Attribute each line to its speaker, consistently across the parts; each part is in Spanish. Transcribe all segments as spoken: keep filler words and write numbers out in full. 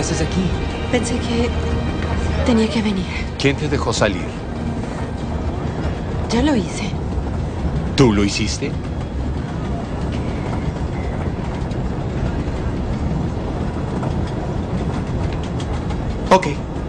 Speaker 1: haces aquí?
Speaker 2: Pensé que tenía que venir.
Speaker 3: ¿Quién te dejó salir?
Speaker 2: Ya lo hice.
Speaker 3: ¿Tú lo hiciste? Ok.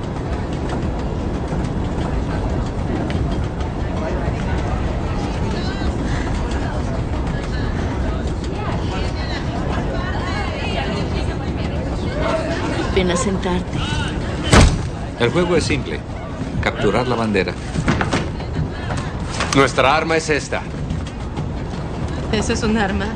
Speaker 2: Ven a sentarte.
Speaker 1: El juego es simple. Capturar la bandera.
Speaker 3: Nuestra arma es esta.
Speaker 2: ¿Eso es un arma?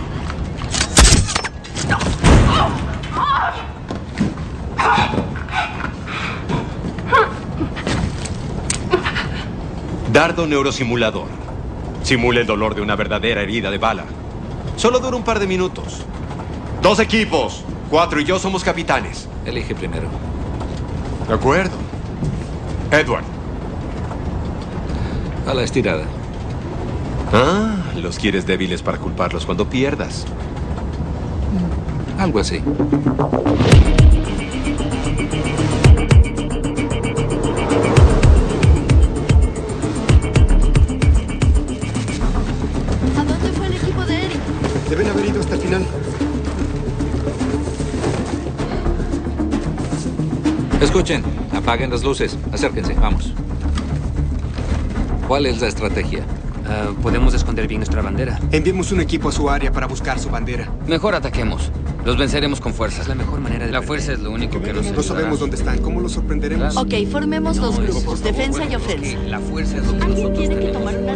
Speaker 3: Dardo neurosimulador. Simula el dolor de una verdadera herida de bala. Solo dura un par de minutos. Dos equipos. Cuatro y yo somos capitanes.
Speaker 1: Elige primero.
Speaker 3: De acuerdo. Edward.
Speaker 1: A la estirada.
Speaker 3: Ah, los quieres débiles para culparlos cuando pierdas.
Speaker 1: Algo así.
Speaker 2: ¿A dónde fue el equipo de Eric?
Speaker 4: Deben haber ido hasta el final.
Speaker 1: Escuchen, apaguen las luces. Acérquense, vamos. ¿Cuál es la estrategia?
Speaker 5: Uh, podemos esconder bien nuestra bandera.
Speaker 4: Enviemos un equipo a su área para buscar su bandera.
Speaker 6: Mejor ataquemos. Los venceremos con fuerza.
Speaker 5: Es la mejor manera de
Speaker 6: La
Speaker 5: perder.
Speaker 6: fuerza es lo único que nos
Speaker 4: No
Speaker 6: ayudará.
Speaker 4: sabemos dónde están. ¿Cómo los sorprenderemos?
Speaker 2: Ok, formemos dos grupos, defensa y ofensa.
Speaker 6: La fuerza es lo que nosotros
Speaker 2: Tiene que
Speaker 6: tenemos.